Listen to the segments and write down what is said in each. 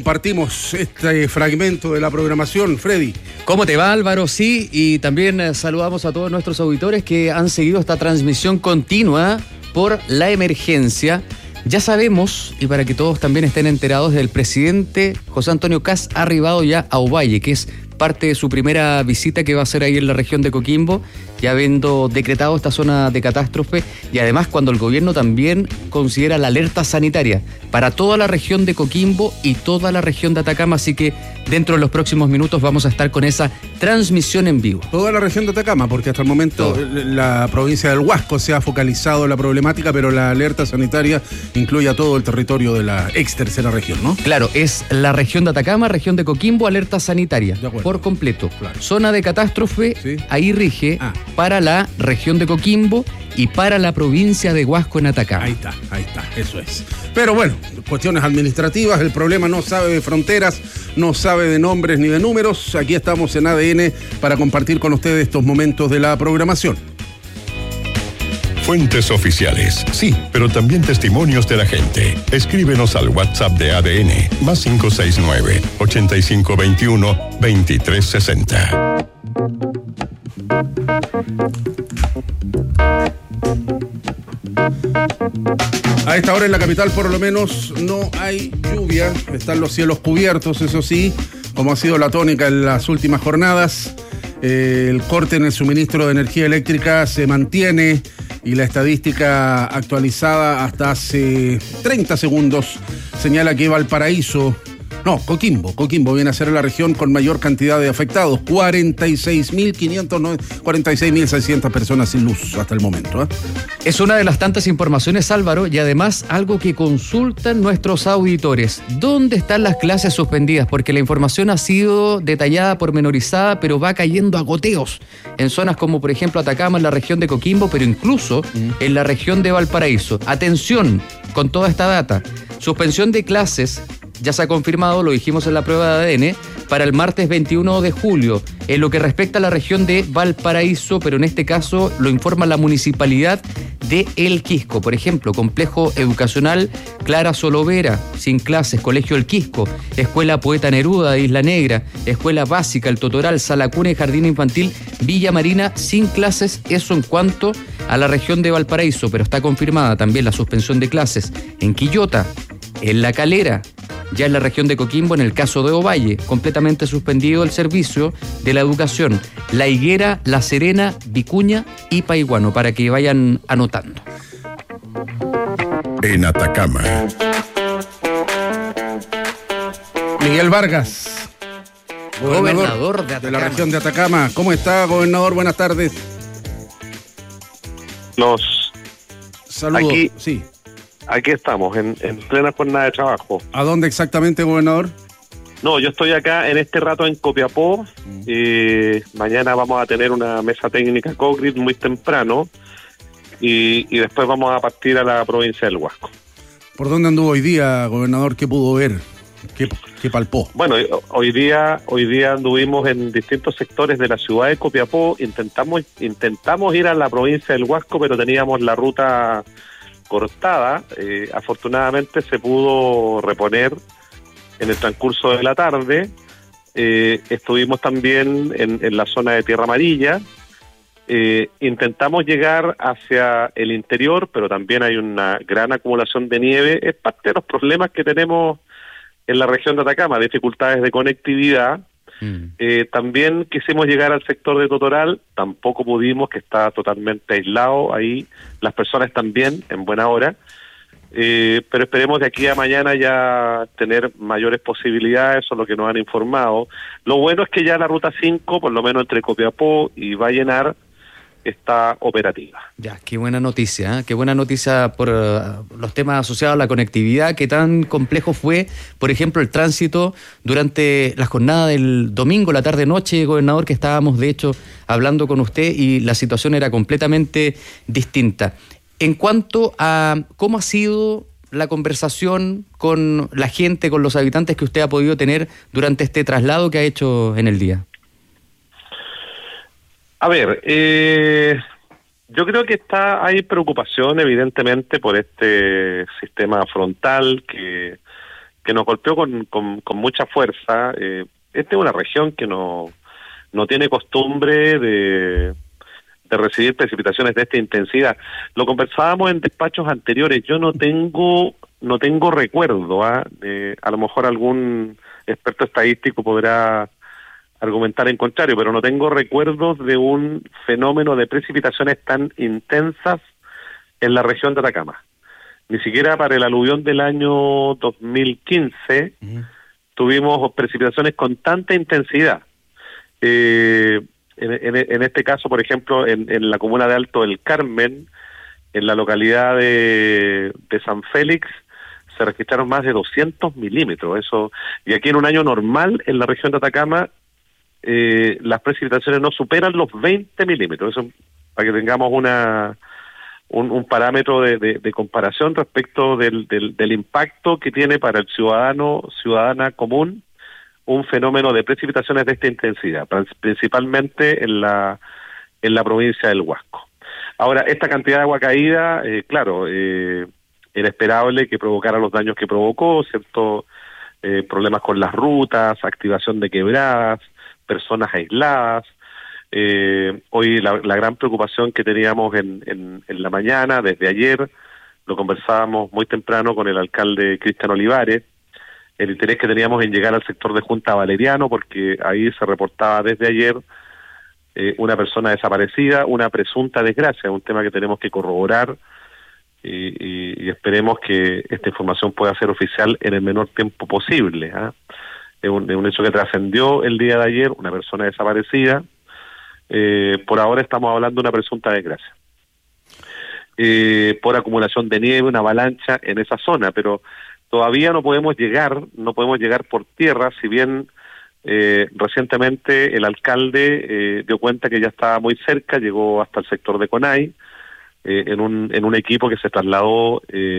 compartimos este fragmento de la programación. Freddy. ¿Cómo te va, Álvaro? Sí, y también saludamos a todos nuestros auditores que han seguido esta transmisión continua por la emergencia. Ya sabemos, y para que todos también estén enterados, el presidente José Antonio Kast ha arribado ya a Ovalle, que es parte de su primera visita que va a hacer ahí en la región de Coquimbo, ya habiendo decretado esta zona de catástrofe, y además cuando el gobierno también considera la alerta sanitaria para toda la región de Coquimbo y toda la región de Atacama, así que dentro de los próximos minutos vamos a estar con esa transmisión en vivo. Toda la región de Atacama, porque hasta el momento la provincia del Huasco se ha focalizado en la problemática, pero la alerta sanitaria incluye a todo el territorio de la ex tercera región, ¿no? Claro, es la región de Atacama, región de Coquimbo, alerta sanitaria, por completo. Claro. Zona de catástrofe, ¿sí? Ahí rige para la región de Coquimbo y para la provincia de Huasco en Atacama. Ahí está, eso es. Pero bueno, cuestiones administrativas, el problema no sabe de fronteras, no sabe de nombres ni de números. Aquí estamos en ADN para compartir con ustedes estos momentos de la programación. Fuentes oficiales, sí, pero también testimonios de la gente. Escríbenos al WhatsApp de ADN, +569 8521 2360. A esta hora en la capital por lo menos no hay lluvia, están los cielos cubiertos, eso sí, como ha sido la tónica en las últimas jornadas. El corte en el suministro de energía eléctrica se mantiene y la estadística actualizada hasta hace 30 segundos señala que Coquimbo viene a ser la región con mayor cantidad de afectados, 46.600 personas sin luz hasta el momento, ¿eh? Es una de las tantas informaciones, Álvaro, y además algo que consultan nuestros auditores. ¿Dónde están las clases suspendidas? Porque la información ha sido detallada, pormenorizada, pero va cayendo a goteos en zonas como, por ejemplo, Atacama, en la región de Coquimbo, pero incluso en la región de Valparaíso. Atención con toda esta data. Suspensión de clases ya se ha confirmado, lo dijimos en la prueba de ADN, para el martes 21 de julio. En lo que respecta a la región de Valparaíso, pero en este caso lo informa la municipalidad de El Quisco. Por ejemplo, complejo educacional Clara Solovera, sin clases, colegio El Quisco, escuela Poeta Neruda de Isla Negra, escuela básica El Totoral, Sala Cuna y Jardín Infantil Villa Marina, sin clases. Eso en cuanto a la región de Valparaíso, pero está confirmada también la suspensión de clases en Quillota, en La Calera, ya en la región de Coquimbo, en el caso de Ovalle, completamente suspendido el servicio de la educación, La Higuera, La Serena, Vicuña y Paiguano, para que vayan anotando. En Atacama, Miguel Vargas, gobernador de la región de Atacama. ¿Cómo está, gobernador? Buenas tardes. Saludos. Aquí estamos, en plena jornada de trabajo. ¿A dónde exactamente, gobernador? No, yo estoy acá en este rato en Copiapó. Mañana vamos a tener una mesa técnica COGRID muy temprano y después vamos a partir a la provincia del Huasco. ¿Por dónde anduvo hoy día, gobernador? ¿Qué pudo ver? ¿Qué palpó? Bueno, hoy día anduvimos en distintos sectores de la ciudad de Copiapó. Intentamos ir a la provincia del Huasco, pero teníamos la ruta cortada. Afortunadamente se pudo reponer en el transcurso de la tarde. Estuvimos también en la zona de Tierra Amarilla. Intentamos llegar hacia el interior, pero también hay una gran acumulación de nieve. Es parte de los problemas que tenemos en la región de Atacama, dificultades de conectividad. También quisimos llegar al sector de Totoral, tampoco pudimos, que está totalmente aislado ahí, las personas también en buena hora, pero esperemos de aquí a mañana ya tener mayores posibilidades, eso es lo que nos han informado. Lo bueno es que ya la ruta 5, por lo menos entre Copiapó y Vallenar, está operativa. Ya, qué buena noticia, ¿eh? Qué buena noticia por los temas asociados a la conectividad. Qué tan complejo fue, por ejemplo, el tránsito durante la jornada del domingo, la tarde-noche, gobernador, que estábamos de hecho hablando con usted y la situación era completamente distinta. En cuanto a cómo ha sido la conversación con la gente, con los habitantes que usted ha podido tener durante este traslado que ha hecho en el día. A ver, yo creo que hay preocupación evidentemente por este sistema frontal que nos golpeó con mucha fuerza. Esta es una región que no tiene costumbre de recibir precipitaciones de esta intensidad. Lo conversábamos en despachos anteriores. Yo no tengo recuerdo. A lo mejor algún experto estadístico podrá argumentar en contrario, pero no tengo recuerdos de un fenómeno de precipitaciones tan intensas en la región de Atacama. Ni siquiera para el aluvión del año 2015 tuvimos precipitaciones con tanta intensidad. En este caso, por ejemplo, en la comuna de Alto del Carmen, en la localidad de San Félix, se registraron más de 200 milímetros. Y aquí en un año normal, en la región de Atacama, las precipitaciones no superan los 20 milímetros. Eso para que tengamos un parámetro de comparación respecto del impacto que tiene para el ciudadana común un fenómeno de precipitaciones de esta intensidad, principalmente en la provincia del Huasco. Ahora, esta cantidad de agua caída, claro, era esperable que provocara los daños que provocó, ¿cierto? Problemas con las rutas, activación de quebradas, personas aisladas. Hoy la gran preocupación que teníamos en la mañana, desde ayer, lo conversábamos muy temprano con el alcalde Cristian Olivares, el interés que teníamos en llegar al sector de Junta Valeriano, porque ahí se reportaba desde ayer una persona desaparecida, una presunta desgracia, un tema que tenemos que corroborar y esperemos que esta información pueda ser oficial en el menor tiempo posible. Es un hecho que trascendió el día de ayer, una persona desaparecida. Por ahora estamos hablando de una presunta desgracia. Por acumulación de nieve, una avalancha en esa zona, pero todavía no podemos llegar por tierra, si bien recientemente el alcalde dio cuenta que ya estaba muy cerca, llegó hasta el sector de Conay, en un equipo que se trasladó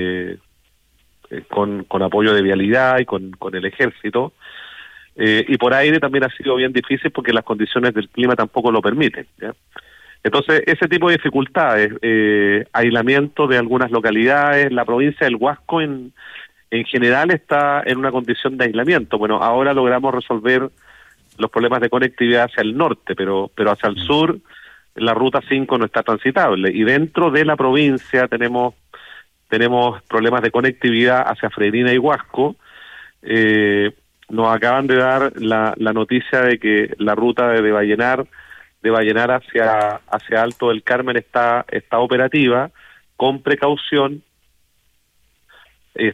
con apoyo de vialidad y con el ejército. Y por aire también ha sido bien difícil porque las condiciones del clima tampoco lo permiten, ¿ya? Entonces, ese tipo de dificultades, aislamiento de algunas localidades, la provincia del Huasco en general está en una condición de aislamiento. Bueno, ahora logramos resolver los problemas de conectividad hacia el norte, pero hacia el sur la ruta 5 no está transitable, y dentro de la provincia tenemos problemas de conectividad hacia Freirina y Huasco. Nos acaban de dar la noticia de que la ruta de Vallenar hacia Alto del Carmen está operativa con precaución. Y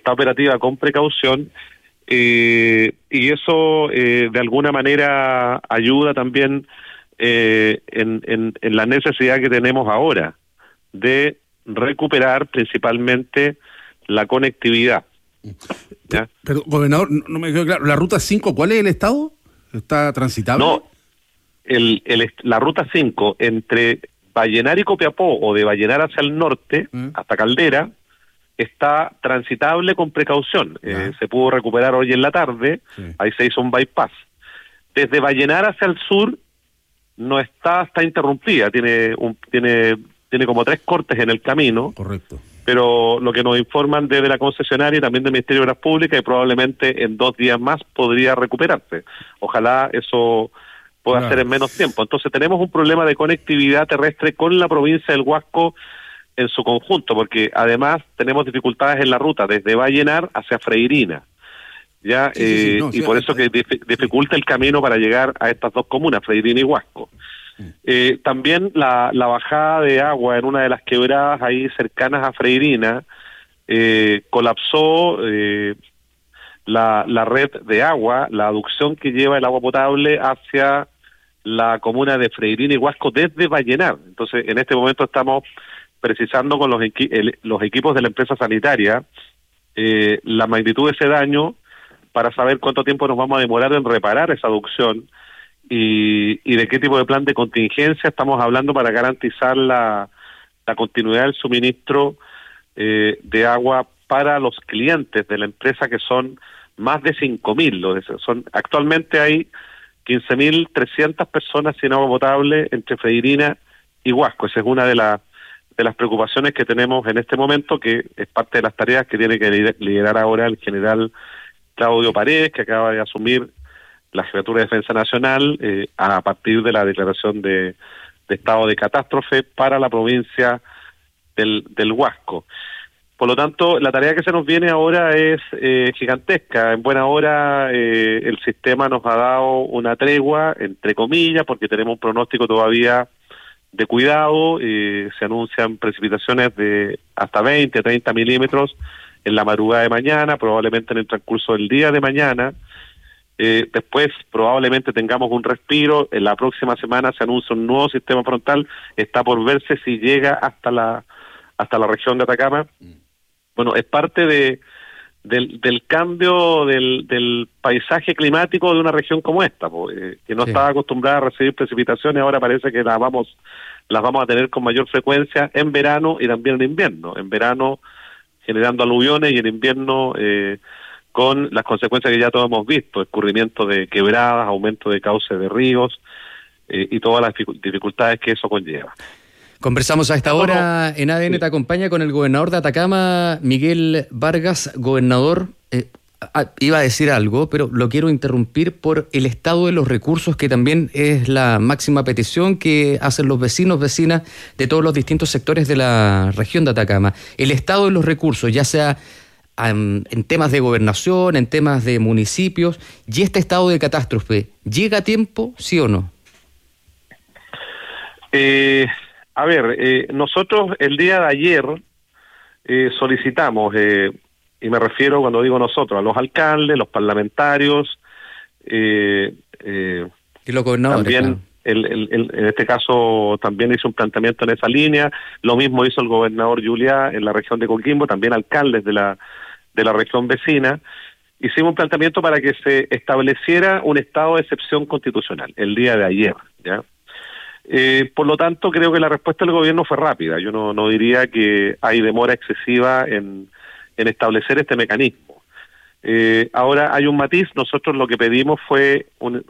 eso de alguna manera ayuda también en la necesidad que tenemos ahora de recuperar principalmente la conectividad. ¿Ya? Pero, gobernador, no me quedó claro, ¿la ruta 5 cuál es el estado? ¿Está transitable? No, la ruta 5 entre Vallenar y Copiapó, o de Vallenar hacia el norte, hasta Caldera, está transitable con precaución. Se pudo recuperar hoy en la tarde, ahí se hizo un bypass. Desde Vallenar hacia el sur no está interrumpida, tiene como 3 cortes en el camino. Correcto. Pero lo que nos informan desde la concesionaria y también del Ministerio de Obras Públicas, y probablemente en 2 días más podría recuperarse. Ojalá eso pueda ser en menos tiempo. Entonces tenemos un problema de conectividad terrestre con la provincia del Huasco en su conjunto, porque además tenemos dificultades en la ruta desde Vallenar hacia Freirina, ¿ya? Por eso que dificulta el camino para llegar a estas 2 comunas, Freirina y Huasco. También la bajada de agua en una de las quebradas ahí cercanas a Freirina colapsó la red de agua, la aducción que lleva el agua potable hacia la comuna de Freirina y Huasco desde Vallenar. Entonces, en este momento estamos precisando con los equipos de la empresa sanitaria la magnitud de ese daño para saber cuánto tiempo nos vamos a demorar en reparar esa aducción y de qué tipo de plan de contingencia estamos hablando para garantizar la continuidad del suministro de agua para los clientes de la empresa, que son más de 5.000. Actualmente hay 15.300 personas sin agua potable entre Freirina y Huasco. Esa es una de las preocupaciones que tenemos en este momento, que es parte de las tareas que tiene que liderar ahora el general Claudio Paredes, que acaba de asumir la Jefatura de Defensa Nacional a partir de la declaración de estado de catástrofe para la provincia del Huasco. Por lo tanto, la tarea que se nos viene ahora es gigantesca. En buena hora el sistema nos ha dado una tregua, entre comillas, porque tenemos un pronóstico todavía de cuidado. Se anuncian precipitaciones de hasta 20, 30 milímetros en la madrugada de mañana, probablemente en el transcurso del día de mañana. Después probablemente tengamos un respiro. En la próxima semana se anuncia un nuevo sistema frontal. Está por verse si llega hasta la región de Atacama. Bueno, es parte del cambio del paisaje climático de una región como esta, que no estaba acostumbrada a recibir precipitaciones. Ahora parece que las vamos a tener con mayor frecuencia en verano y también en invierno. En verano generando aluviones y en invierno con las consecuencias que ya todos hemos visto: escurrimiento de quebradas, aumento de cauces de ríos y todas las dificultades que eso conlleva. Conversamos a esta hora en ADN Te Acompaña con el gobernador de Atacama, Miguel Vargas. Gobernador, iba a decir algo, pero lo quiero interrumpir por el estado de los recursos, que también es la máxima petición que hacen los vecinos, vecinas de todos los distintos sectores de la región de Atacama. El estado de los recursos, ya sea en temas de gobernación, en temas de municipios, y este estado de catástrofe, ¿llega a tiempo, sí o no? A ver, nosotros el día de ayer solicitamos, y me refiero, cuando digo nosotros, a los alcaldes, los parlamentarios, y los gobernadores. También, en este caso, también hizo un planteamiento en esa línea. Lo mismo hizo el gobernador Juliá en la región de Coquimbo, también alcaldes de la región vecina. Hicimos un planteamiento para que se estableciera un estado de excepción constitucional el día de ayer, ¿ya? Por lo tanto, creo que la respuesta del gobierno fue rápida. Yo no diría que hay demora excesiva en establecer este mecanismo. Ahora hay un matiz. Nosotros lo que pedimos fue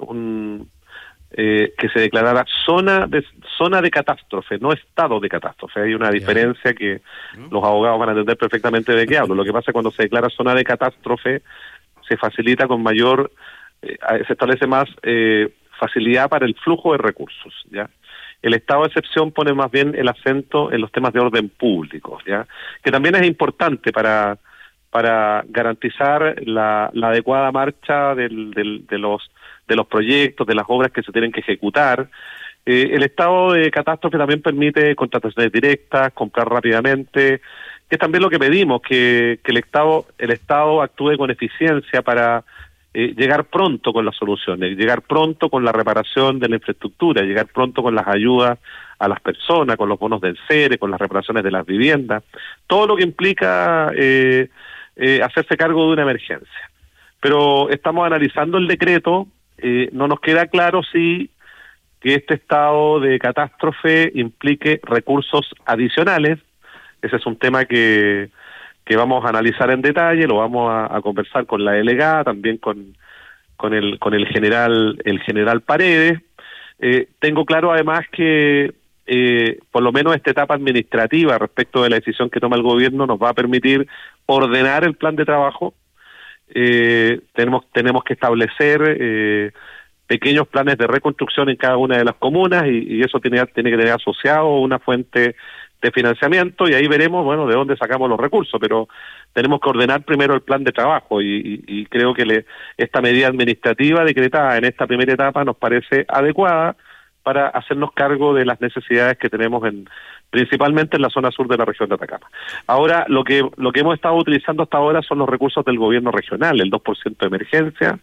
que se declarara zona de catástrofe, no estado de catástrofe. Hay una diferencia que los abogados van a entender perfectamente de qué hablo. Lo que pasa es que cuando se declara zona de catástrofe se facilita con mayor, se establece más facilidad para el flujo de recursos, ¿ya? El estado de excepción pone más bien el acento en los temas de orden público, ¿ya? Que también es importante para garantizar la adecuada marcha de los proyectos, de las obras que se tienen que ejecutar. El estado de catástrofe también permite contrataciones directas, comprar rápidamente, que es también lo que pedimos, que el Estado actúe con eficiencia para llegar pronto con las soluciones, llegar pronto con la reparación de la infraestructura, llegar pronto con las ayudas a las personas, con los bonos del CERE, con las reparaciones de las viviendas, todo lo que implica hacerse cargo de una emergencia. Pero estamos analizando el decreto, no nos queda claro si que este estado de catástrofe implique recursos adicionales. Ese es un tema que vamos a analizar en detalle, lo vamos a conversar con la delegada, también con el general Paredes. Tengo claro además que por lo menos esta etapa administrativa respecto de la decisión que toma el gobierno nos va a permitir ordenar el plan de trabajo. Tenemos que establecer pequeños planes de reconstrucción en cada una de las comunas y eso tiene que tener asociado una fuente de financiamiento, y ahí veremos, bueno, de dónde sacamos los recursos, pero tenemos que ordenar primero el plan de trabajo y creo que esta medida administrativa decretada en esta primera etapa nos parece adecuada para hacernos cargo de las necesidades que tenemos principalmente en la zona sur de la región de Atacama. Ahora, lo que hemos estado utilizando hasta ahora son los recursos del gobierno regional, el 2% de emergencia,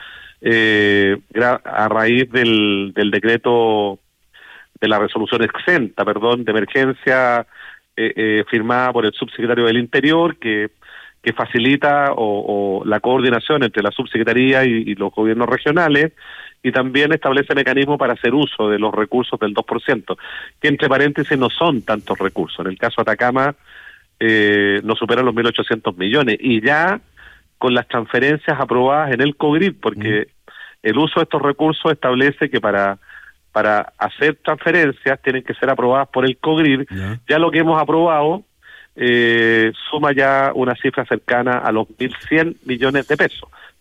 a raíz del decreto de la resolución exenta, de emergencia firmada por el subsecretario del Interior, que facilita o la coordinación entre la subsecretaría y los gobiernos regionales, y también establece mecanismos para hacer uso de los recursos del 2%, que entre paréntesis no son tantos recursos. En el caso de Atacama no superan los 1.800 millones, y ya con las transferencias aprobadas en el COGRID, porque el uso de estos recursos establece que para hacer transferencias tienen que ser aprobadas por el COGRID. Ya lo que hemos aprobado suma ya una cifra cercana a los 1.100 millones de pesos.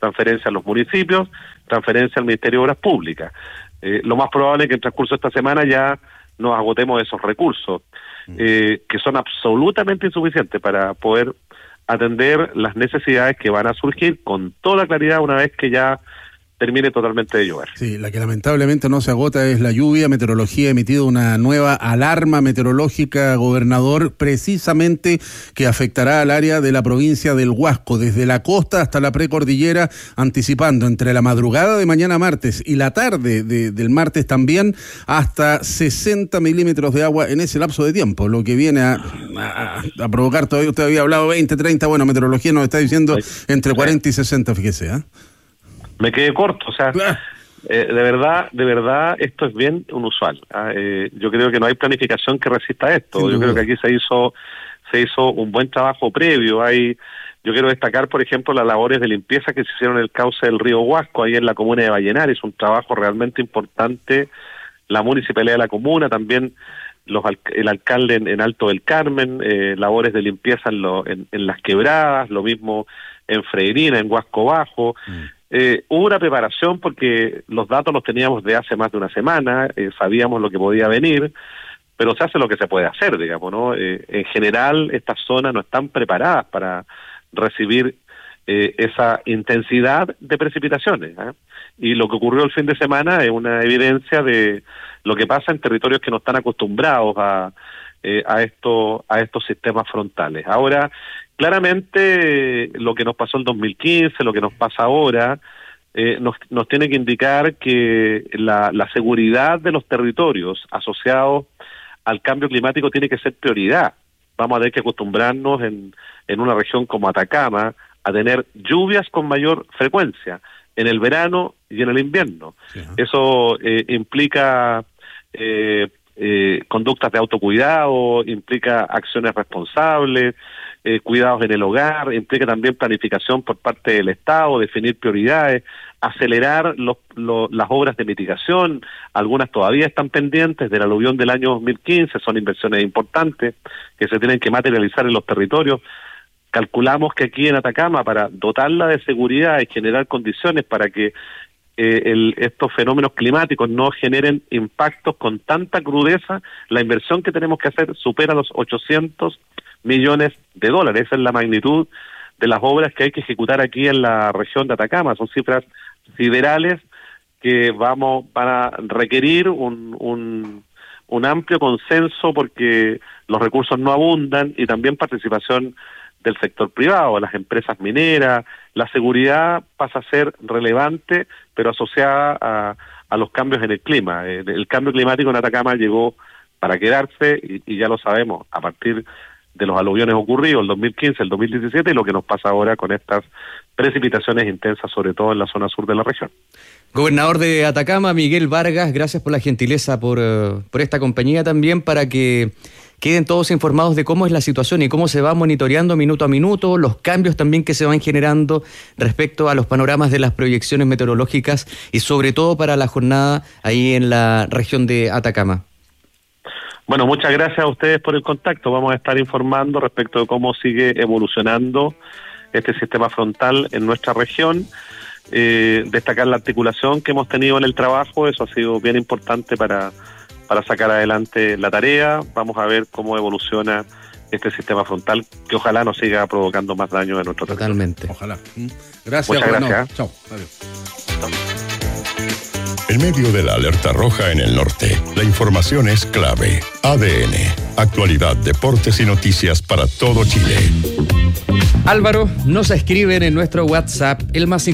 transferencia a los municipios, transferencia al Ministerio de Obras Públicas. Lo más probable es que en el transcurso de esta semana ya nos agotemos esos recursos, que son absolutamente insuficientes para poder atender las necesidades que van a surgir con toda claridad una vez que ya termine totalmente de llover. Sí, la que lamentablemente no se agota es la lluvia. Meteorología ha emitido una nueva alarma meteorológica, gobernador, precisamente que afectará al área de la provincia del Huasco, desde la costa hasta la precordillera, anticipando entre la madrugada de mañana martes y la tarde del martes también, hasta 60 milímetros de agua en ese lapso de tiempo, lo que viene a provocar, todavía usted había hablado 20, 30, bueno, meteorología nos está diciendo entre 40 y 60, fíjese, ¿eh? Me quedé corto, o sea, de verdad, esto es bien inusual. Yo creo que no hay planificación que resista esto. Yo creo que aquí se hizo un buen trabajo previo. Yo quiero destacar, por ejemplo, las labores de limpieza que se hicieron en el cauce del río Huasco, ahí en la comuna de Vallenar. Es un trabajo realmente importante. La municipalidad de la comuna, también el alcalde en Alto del Carmen, labores de limpieza en las quebradas, lo mismo en Freirina, en Huasco Bajo. Hubo una preparación porque los datos los teníamos de hace más de una semana, sabíamos lo que podía venir, pero se hace lo que se puede hacer, digamos, ¿no? En general, estas zonas no están preparadas para recibir esa intensidad de precipitaciones, ¿eh? Y lo que ocurrió el fin de semana es una evidencia de lo que pasa en territorios que no están acostumbrados a estos sistemas frontales. Ahora, claramente lo que nos pasó en 2015, lo que nos pasa ahora, nos tiene que indicar que la seguridad de los territorios asociados al cambio climático tiene que ser prioridad. Vamos a tener que acostumbrarnos en una región como Atacama a tener lluvias con mayor frecuencia en el verano y en el invierno. Sí. Eso implica conductas de autocuidado, implica acciones responsables, cuidados en el hogar, implica también planificación por parte del Estado, definir prioridades, acelerar las obras de mitigación. Algunas todavía están pendientes del aluvión del año 2015, son inversiones importantes que se tienen que materializar en los territorios. Calculamos que aquí en Atacama, para dotarla de seguridad y generar condiciones para que estos fenómenos climáticos no generen impactos con tanta crudeza, la inversión que tenemos que hacer supera los 800 millones de dólares. Esa es la magnitud de las obras que hay que ejecutar aquí en la región de Atacama. Son cifras siderales que van a requerir un amplio consenso porque los recursos no abundan, y también participación del sector privado, las empresas mineras. La seguridad pasa a ser relevante, pero asociada a los cambios en el clima. El cambio climático en Atacama llegó para quedarse, y ya lo sabemos, a partir de los aluviones ocurridos el 2015, el 2017, y lo que nos pasa ahora con estas precipitaciones intensas, sobre todo en la zona sur de la región. Gobernador de Atacama, Miguel Vargas, gracias por la gentileza, por esta compañía también, para que queden todos informados de cómo es la situación y cómo se va monitoreando minuto a minuto, los cambios también que se van generando respecto a los panoramas de las proyecciones meteorológicas, y sobre todo para la jornada ahí en la región de Atacama. Bueno, muchas gracias a ustedes por el contacto. Vamos a estar informando respecto de cómo sigue evolucionando este sistema frontal en nuestra región. Destacar la articulación que hemos tenido en el trabajo, eso ha sido bien importante para sacar adelante la tarea. Vamos a ver cómo evoluciona este sistema frontal, que ojalá no siga provocando más daño en nuestro territorio. Totalmente. Ojalá. Gracias. Muchas gracias. Chao. Adiós. En medio de la alerta roja en el norte, la información es clave. ADN, actualidad, deportes y noticias para todo Chile. Álvaro, nos escriben en nuestro WhatsApp, el más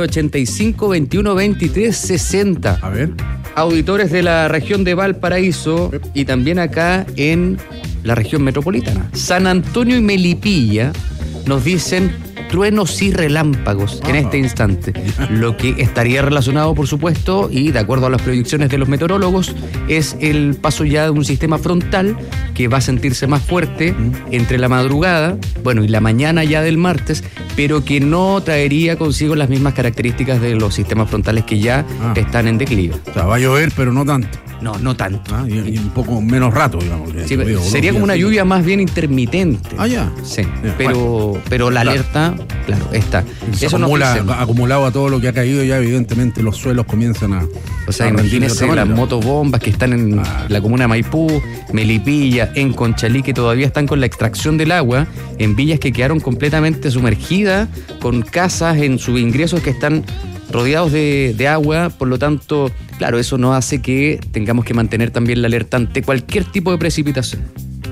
569-85-21-23-60. A ver. Auditores de la región de Valparaíso y también acá en la región metropolitana. San Antonio y Melipilla nos dicen truenos y relámpagos en este instante. Lo que estaría relacionado, por supuesto, y de acuerdo a las proyecciones de los meteorólogos, es el paso ya de un sistema frontal que va a sentirse más fuerte entre la madrugada, bueno, y la mañana ya del martes, pero que no traería consigo las mismas características de los sistemas frontales que ya están en declive. O sea, va a llover, pero no tanto. No tanto. Y un poco menos rato, digamos. Sí, sería como una lluvia más bien intermitente. Ya. Sí, pero la alerta, claro, está. Eso acumulado a todo lo que ha caído, ya evidentemente los suelos comienzan a... O sea, imagínense las motobombas que están en la comuna de Maipú, Melipilla, en Conchalí, que todavía están con la extracción del agua, en villas que quedaron completamente sumergidas, con casas en subingresos que están rodeados de agua. Por lo tanto, claro, eso nos hace que tengamos que mantener también la alerta ante cualquier tipo de precipitación.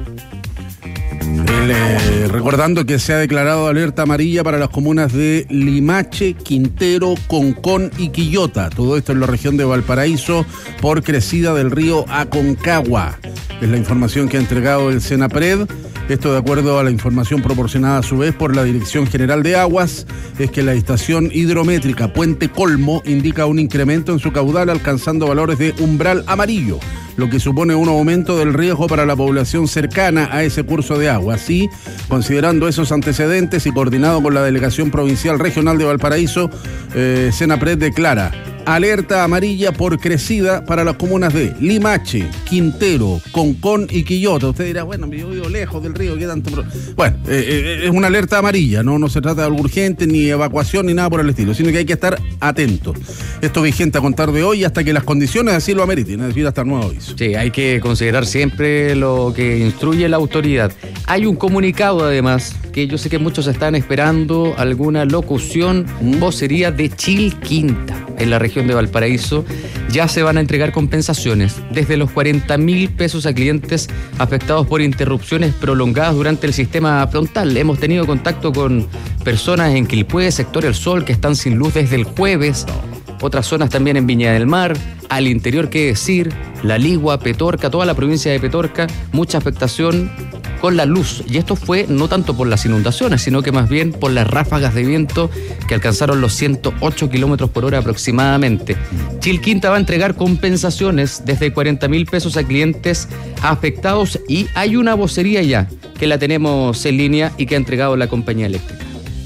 Recordando que se ha declarado alerta amarilla para las comunas de Limache, Quintero, Concón y Quillota. Todo esto en la región de Valparaíso por crecida del río Aconcagua. Es la información que ha entregado el Senapred. Esto de acuerdo a la información proporcionada a su vez por la Dirección General de Aguas, es que la estación hidrométrica Puente Colmo indica un incremento en su caudal alcanzando valores de umbral amarillo, lo que supone un aumento del riesgo para la población cercana a ese curso de agua. Así, considerando esos antecedentes y coordinado con la Delegación Provincial Regional de Valparaíso, Senapred declara alerta amarilla por crecida para las comunas de Limache, Quintero, Concón y Quillota. Usted dirá, bueno, yo vivo lejos del río, ¿qué tanto? Bueno, es una alerta amarilla, no se trata de algo urgente, ni evacuación, ni nada por el estilo, sino que hay que estar atentos. Esto vigente a contar de hoy hasta que las condiciones así lo ameriten, es decir, hasta el nuevo aviso. Sí, hay que considerar siempre lo que instruye la autoridad. Hay un comunicado, además, que yo sé que muchos están esperando alguna locución, vocería de Chilquinta, en la región de Valparaíso. Ya se van a entregar compensaciones desde los 40.000 pesos a clientes afectados por interrupciones prolongadas durante el sistema frontal. Hemos tenido contacto con personas en Quilpué, sector El Sol, que están sin luz desde el jueves. Otras zonas también en Viña del Mar, al interior, qué decir, La Ligua, Petorca, toda la provincia de Petorca, mucha afectación con la luz. Y esto fue no tanto por las inundaciones, sino que más bien por las ráfagas de viento que alcanzaron los 108 kilómetros por hora aproximadamente. Chilquinta va a entregar compensaciones desde 40.000 pesos a clientes afectados y hay una vocería ya que la tenemos en línea y que ha entregado la compañía eléctrica.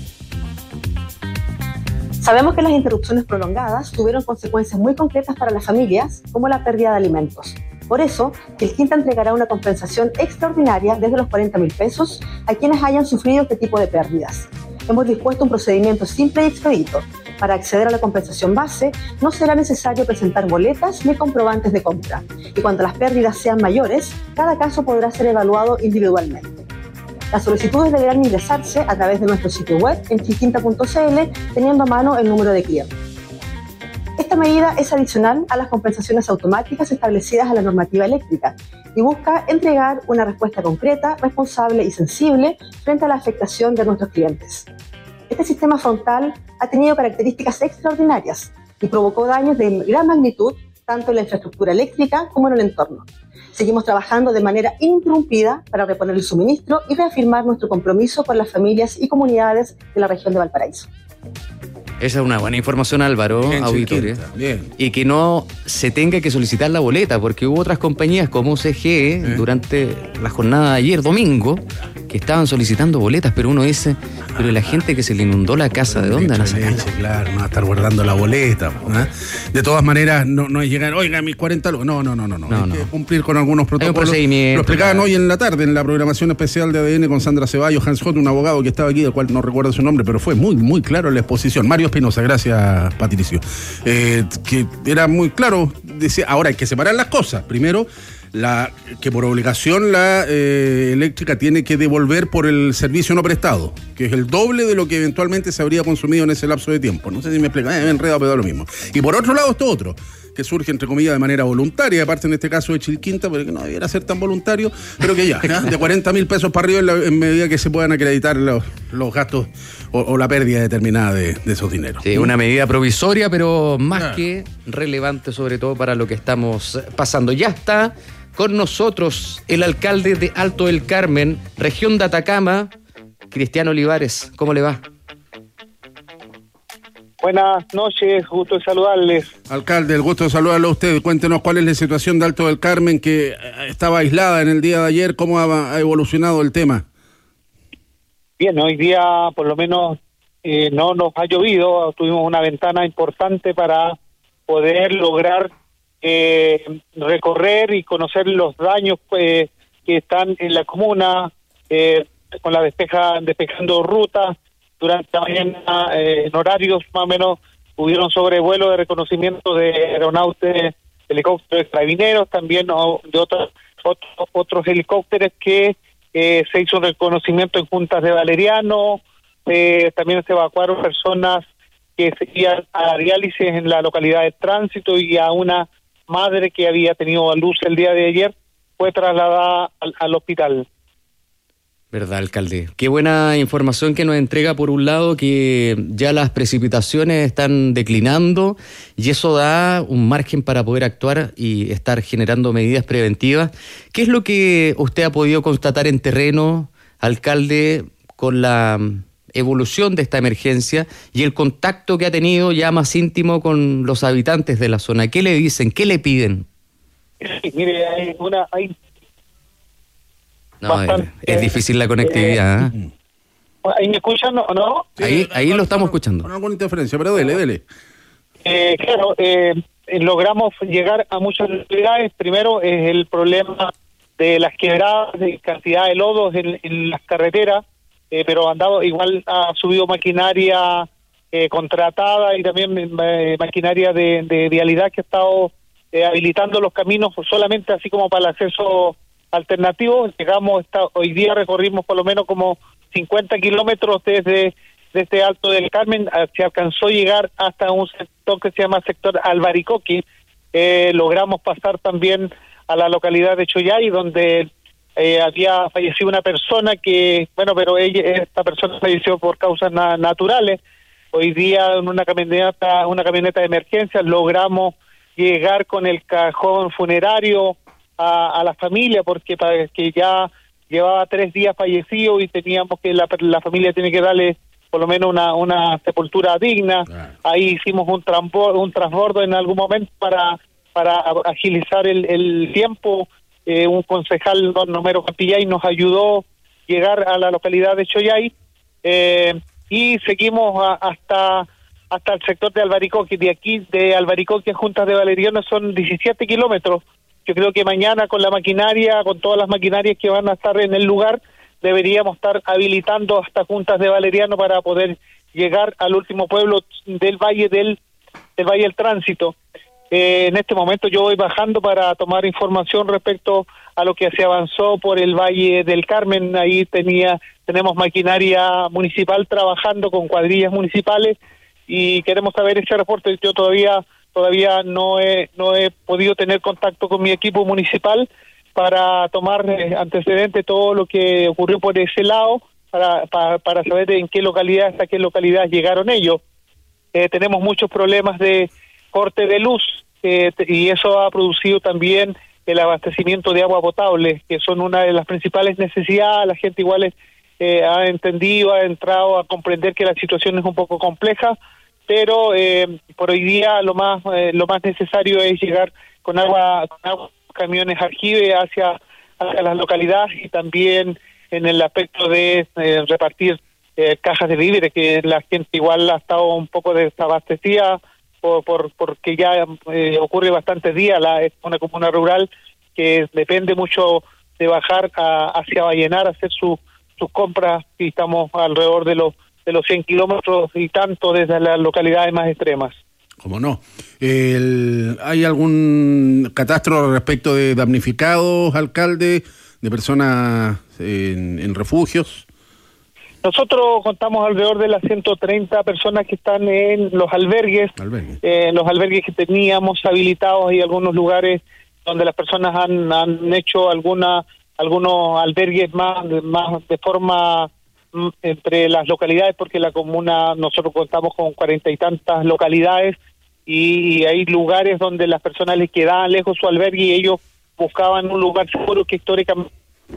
Sabemos que las interrupciones prolongadas tuvieron consecuencias muy concretas para las familias, como la pérdida de alimentos. Por eso, Chilquinta entregará una compensación extraordinaria desde los 40.000 pesos a quienes hayan sufrido este tipo de pérdidas. Hemos dispuesto un procedimiento simple y expedito. Para acceder a la compensación base, no será necesario presentar boletas ni comprobantes de compra. Y cuando las pérdidas sean mayores, cada caso podrá ser evaluado individualmente. Las solicitudes deberán ingresarse a través de nuestro sitio web en chilquinta.cl, teniendo a mano el número de cliente. Esta medida es adicional a las compensaciones automáticas establecidas en la normativa eléctrica y busca entregar una respuesta concreta, responsable y sensible frente a la afectación de nuestros clientes. Este sistema frontal ha tenido características extraordinarias y provocó daños de gran magnitud tanto en la infraestructura eléctrica como en el entorno. Seguimos trabajando de manera ininterrumpida para reponer el suministro y reafirmar nuestro compromiso con las familias y comunidades de la región de Valparaíso. Esa es una buena información, Álvaro, auditores. Y que no se tenga que solicitar la boleta, porque hubo otras compañías como CGE durante la jornada de ayer, domingo, que estaban solicitando boletas, pero uno dice, pero la gente que se le inundó la casa, ¿de dónde van a sacar? Claro, no va a estar guardando la boleta. ¿Eh? De todas maneras, no es llegar, oiga, mis 40 lucas. No. Hay que cumplir con algunos protocolos. Hay un procedimiento. Lo explicaban hoy en la tarde, en la programación especial de ADN con Sandra Ceballos, Hans Hott, un abogado que estaba aquí, del cual no recuerdo su nombre, pero fue muy, muy claro en la exposición. Mario Espinosa, gracias, Patricio. Que era muy claro, decía, ahora hay que separar las cosas. Primero, que por obligación la eléctrica tiene que devolver por el servicio no prestado, que es el doble de lo que eventualmente se habría consumido en ese lapso de tiempo. No sé si me explico, me he enredado, pero lo mismo. Y por otro lado, esto otro, que surge, entre comillas, de manera voluntaria, aparte en este caso de Chilquinta, porque no debiera ser tan voluntario, pero que ya, de 40.000 pesos para arriba en medida que se puedan acreditar los gastos o la pérdida determinada de esos dineros. Sí, una medida provisoria, pero más que relevante, sobre todo para lo que estamos pasando. Ya está con nosotros el alcalde de Alto del Carmen, región de Atacama, Cristian Olivares. ¿Cómo le va? Buenas noches, gusto de saludarles. Alcalde, el gusto de saludarlo a usted. Cuéntenos cuál es la situación de Alto del Carmen, que estaba aislada en el día de ayer. ¿Cómo ha evolucionado el tema? Bien, hoy día por lo menos no nos ha llovido. Tuvimos una ventana importante para poder lograr recorrer y conocer los daños que están en la comuna, con la despejando rutas. Durante la mañana, en horarios más o menos, hubieron sobrevuelo de reconocimiento de aeronautes, helicópteros carabineros, también de otros helicópteros que se hizo un reconocimiento en Juntas de Valeriano. También se evacuaron personas que se iban a diálisis en la localidad de Tránsito, y a una madre que había tenido a luz el día de ayer fue trasladada al hospital. ¿Verdad, alcalde? Qué buena información que nos entrega, por un lado, que ya las precipitaciones están declinando y eso da un margen para poder actuar y estar generando medidas preventivas. ¿Qué es lo que usted ha podido constatar en terreno, alcalde, con la evolución de esta emergencia y el contacto que ha tenido ya más íntimo con los habitantes de la zona? ¿Qué le dicen? ¿Qué le piden? Sí, mire, hay No, es difícil la conectividad. ¿Ahí me escuchan o no? Sí, ahí lo estamos escuchando. Con alguna interferencia, pero dele. Claro, logramos llegar a muchas localidades. Primero es el problema de las quebradas, de cantidad de lodos en las carreteras, pero igual ha subido maquinaria contratada y también maquinaria de vialidad que ha estado habilitando los caminos solamente así como para el acceso alternativo. Hoy día recorrimos por lo menos como 50 kilómetros desde Alto del Carmen. Se alcanzó a llegar hasta un sector que se llama sector Albaricoqui. Logramos pasar también a la localidad de Choyay, donde había fallecido una persona pero esta persona falleció por causas naturales. Hoy día en una camioneta de emergencia logramos llegar con el cajón funerario a la familia, porque ya llevaba 3 días fallecido y teníamos que la familia tiene que darle por lo menos una sepultura digna. Ahí hicimos un transbordo en algún momento para agilizar el tiempo. Un concejal, don Romero Campillay, nos ayudó a llegar a la localidad de Choyay, y seguimos hasta el sector de Albaricoqui. De aquí, de Albaricoqui a Juntas de Valeriano, son 17 kilómetros. Yo creo que mañana con la maquinaria, con todas las maquinarias que van a estar en el lugar, deberíamos estar habilitando hasta Juntas de Valeriano para poder llegar al último pueblo del Valle del Tránsito. En este momento yo voy bajando para tomar información respecto a lo que se avanzó por el Valle del Carmen. Ahí tenemos maquinaria municipal trabajando con cuadrillas municipales y queremos saber ese reporte. Yo todavía no he podido tener contacto con mi equipo municipal para tomar antecedente todo lo que ocurrió por ese lado, para saber hasta qué localidad llegaron ellos. Tenemos muchos problemas de corte de luz, y eso ha producido también el abastecimiento de agua potable, que son una de las principales necesidades. La gente igual ha entendido, ha entrado a comprender que la situación es un poco compleja, pero por hoy día lo más necesario es llegar con agua, camiones aljibe hacia las localidades, y también en el aspecto de repartir cajas de víveres, que la gente igual ha estado un poco desabastecida porque ya ocurre bastantes días. Es una comuna rural que depende mucho de bajar hacia Vallenar a hacer sus compras, y estamos alrededor de los 100 kilómetros y tanto desde las localidades más extremas. ¿Cómo no? ¿Hay algún catastro respecto de damnificados, alcalde, de personas en refugios? Nosotros contamos alrededor de las 130 personas que están en los albergues. Los albergues que teníamos habilitados, y algunos lugares donde las personas han hecho algunos albergues más de forma entre las localidades, porque la comuna, nosotros contamos con 40 y tantas localidades, y hay lugares donde las personas les quedaban lejos su albergue y ellos buscaban un lugar seguro, que históricamente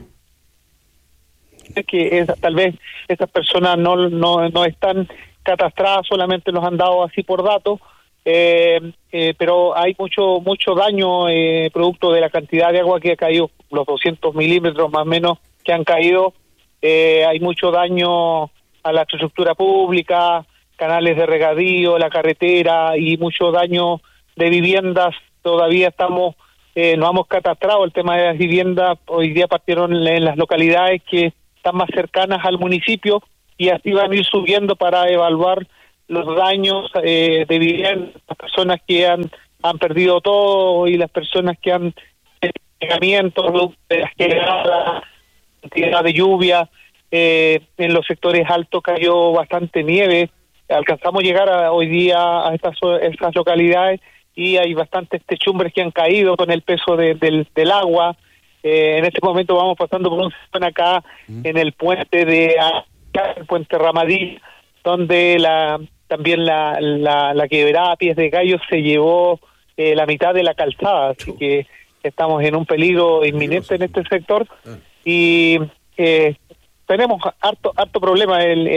tal vez esas personas no están catastradas, solamente los han dado así por datos, pero hay mucho daño producto de la cantidad de agua que ha caído, los 200 milímetros más o menos que han caído. Hay mucho daño a la infraestructura pública, canales de regadío, la carretera, y mucho daño de viviendas todavía no hemos catastrado el tema de las viviendas. Hoy día partieron en las localidades que están más cercanas al municipio y así van a ir subiendo para evaluar los daños de vivienda, las personas que han perdido todo y las personas que han pegamientos de las quebradas, cantidad de lluvia. En los sectores altos cayó bastante nieve. Alcanzamos a llegar hoy día a estas localidades y hay bastantes techumbres que han caído con el peso del agua. En este momento vamos pasando por una zona acá en el puente el puente Ramadí, donde también la quebrada a Pies de Gallo se llevó la mitad de la calzada, así que estamos en un peligro inminente en este sector y tenemos harto problema.